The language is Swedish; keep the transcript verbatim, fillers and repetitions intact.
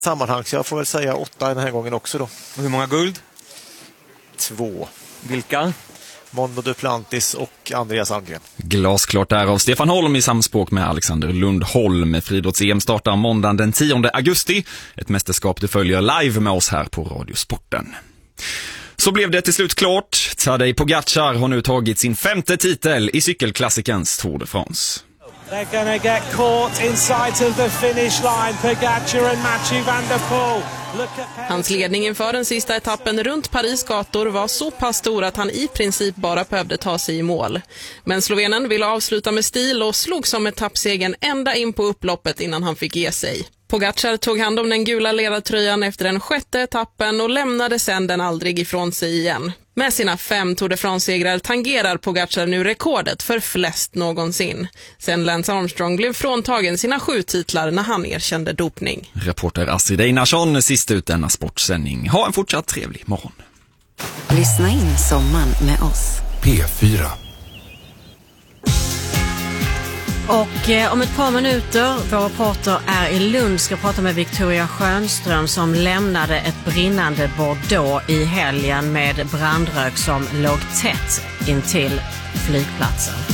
sammanhang, så jag får väl säga åtta den här gången också då. Och hur många guld? Två. Vilka? Mondo Duplantis och Andreas Almgren. Glasklart där av Stefan Holm i samspråk med Alexander Lundholm. Friidrotts-E M startar måndagen den tionde augusti. Ett mästerskap du följer live med oss här på Radiosporten. Så blev det till slut klart. Tadej Pogacar har nu tagit sin femte titel i cykelklassikens Tour de France. They're gonna get caught in sight of the finish line. Pogacar and Mathieu van der Poel. Hans ledning inför den sista etappen runt Paris gator var så pass stor att han i princip bara behövde ta sig i mål. Men slovenen ville avsluta med stil och slog som etappsegen ända in på upploppet innan han fick ge sig. Pogacar tog hand om den gula ledartröjan efter den sjätte etappen och lämnade sedan den aldrig ifrån sig igen. Med sina fem Tour de France-segrar tangerar Pogacar nu rekordet för flest någonsin. Sen Lance Armstrong blev fråntagen sina sju titlar när han erkände dopning. Reporter Astrid Einarsson sist ut denna sportsändning. Ha en fortsatt trevlig morgon. Lyssna in sommaren med oss. P fyra. Och eh, om ett par minuter, vår reporter är i Lund, ska prata med Victoria Schönström som lämnade ett brinnande Bordeaux i helgen med brandrök som låg tätt intill flygplatsen.